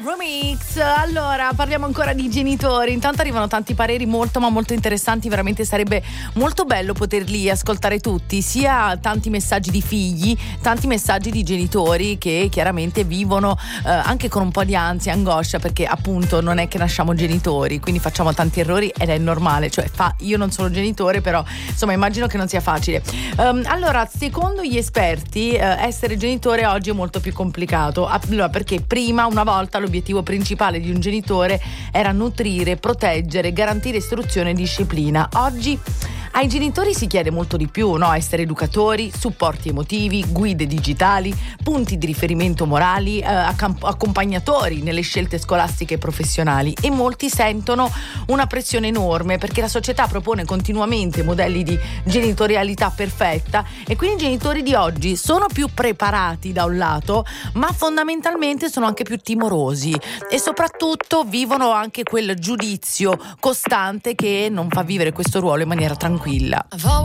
Remix. Allora, parliamo ancora di genitori. Intanto arrivano tanti pareri molto ma molto interessanti. Veramente sarebbe molto bello poterli ascoltare tutti. Sia tanti messaggi di figli, tanti messaggi di genitori che chiaramente vivono anche con un po' di ansia e angoscia, perché appunto non è che nasciamo genitori, quindi facciamo tanti errori ed è normale. Cioè io non sono genitore, però insomma immagino che non sia facile. Allora, secondo gli esperti essere genitore oggi è molto più complicato. Allora, perché prima, una volta, l'obiettivo principale di un genitore era nutrire, proteggere, garantire istruzione e disciplina. Oggi ai genitori si chiede molto di più, no? Essere educatori, supporti emotivi, guide digitali, punti di riferimento morali, accompagnatori nelle scelte scolastiche e professionali, e molti sentono una pressione enorme perché la società propone continuamente modelli di genitorialità perfetta, e quindi i genitori di oggi sono più preparati da un lato, ma fondamentalmente sono anche più timorosi e soprattutto vivono anche quel giudizio costante che non fa vivere questo ruolo in maniera tranquilla.